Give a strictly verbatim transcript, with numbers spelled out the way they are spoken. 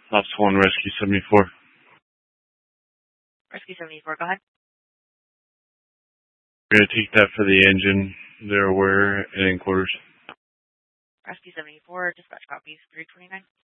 Ops one, Rescue seventy-four. Rescue seventy-four, go ahead. We're going to take that for the engine. They're aware and in quarters. Rescue seventy-four, dispatch copies, three twenty-nine.